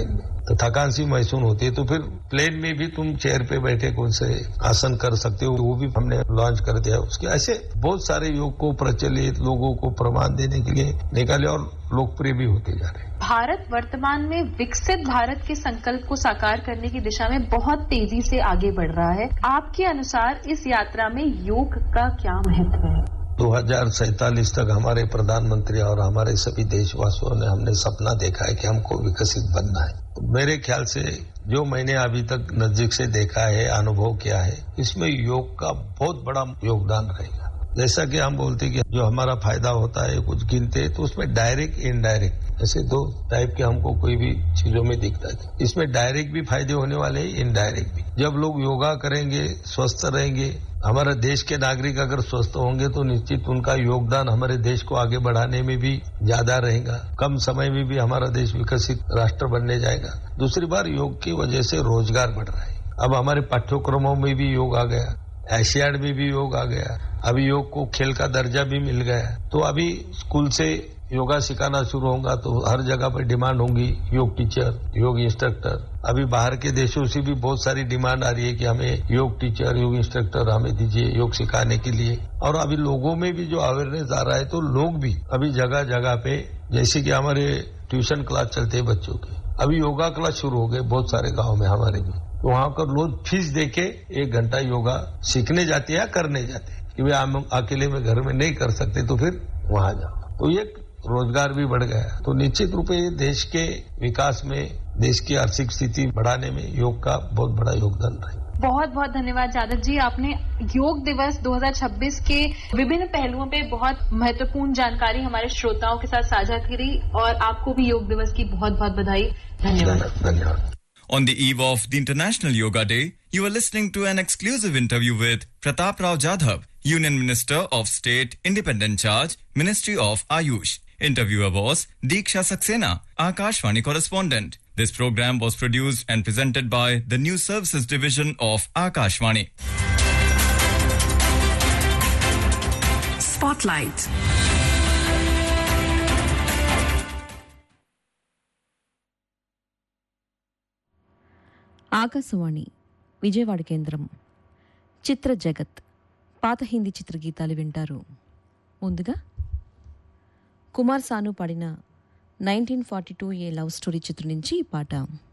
Train में, तो थकान सी महसूस होती है। तो फिर प्लेन में भी तुम चेयर पे बैठे कौन से आसन कर सकते हो, वो भी हमने लॉन्च कर दिया। उसके ऐसे बहुत सारे योग को प्रचलित, लोगों को प्रमाण देने के लिए निकाले और लोकप्रिय भी होते जा रहे हैं। भारत वर्तमान में विकसित भारत के संकल्प को साकार करने की दिशा में बहुत तेजी से आगे बढ़ रहा है। आपके अनुसार इस यात्रा में योग का क्या महत्व है? 2047 तक हमारे प्रधानमंत्री और हमारे सभी देशवासियों ने हमने सपना देखा है कि हमको विकसित बनना है। तो मेरे ख्याल से जो मैंने अभी तक नजदीक से देखा है, अनुभव किया है, इसमें योग का बहुत बड़ा योगदान रहेगा। जैसा कि हम बोलते हैं कि जो हमारा फायदा होता है कुछ गिनते हैं, तो उसमें डायरेक्ट इनडायरेक्ट ऐसे दो टाइप के हमको कोई भी चीजों में दिखता है। इसमें डायरेक्ट भी फायदे होने वाले हैं, इनडायरेक्ट भी। जब लोग योगा करेंगे, स्वस्थ रहेंगे, हमारे देश के नागरिक अगर स्वस्थ होंगे तो निश्चित उनका योगदान हमारे देश को आगे बढ़ाने में भी ज्यादा रहेगा। कम समय में भी हमारा देश विकसित राष्ट्र बनने जाएगा। दूसरी बार योग की वजह से रोजगार बढ़ रहा है। अब हमारे पाठ्यक्रमों में भी योग आ गया, एशियाड में भी योग आ गया, अभी योग को खेल का दर्जा भी मिल गया। तो अभी स्कूल से योगा सिखाना शुरू होगा तो हर जगह पर डिमांड होगी योग टीचर, योग इंस्ट्रक्टर। अभी बाहर के देशों से भी बहुत सारी डिमांड आ रही है कि हमें योग टीचर, योग इंस्ट्रक्टर हमें दीजिए योग सिखाने के लिए। और अभी लोगों में भी जो अवेयरनेस आ रहा है, तो लोग भी अभी जगह जगह पे, जैसे कि हमारे ट्यूशन क्लास चलते हैं बच्चों के, अभी योगा क्लास शुरू हो गए बहुत सारे गाँव में हमारे भी। तो वहां पर लोग फीस देके 1 घंटा योगा सीखने जाते हैं या करने जाते हैं कि वे हम अकेले में घर में नहीं कर सकते, तो फिर वहां जाओ। तो ये रोजगार भी बढ़ गया। तो निश्चित रूप से देश के विकास में, देश की आर्थिक स्थिति बढ़ाने में योग का बहुत बड़ा योगदान रहा है। बहुत बहुत धन्यवाद जादव जी, आपने योग दिवस 2026 के विभिन्न पहलुओं पे बहुत महत्वपूर्ण जानकारी हमारे श्रोताओं के साथ साझा करी और आपको भी योग दिवस की बहुत बहुत बधाई। धन्यवाद। On the eve of the International Yoga Day, you are listening to an exclusive interview with Pratap Rao Jadhav, Union Minister of State, Independent Charge, Ministry of Ayush. Interviewer was Diksha Saxena, Akashvani correspondent. This program was produced and presented by the News Services Division of Akashvani. Spotlight. Akashvani Vijayawada కేంద్రం. చిత్ర జగత్ పాత హిందీ చిత్రగీతాలు వింటారు. ముందుగా కుమార్ సాను పాడిన 1942 ఏ love story చిత్రం నుంచి ఈ పాట.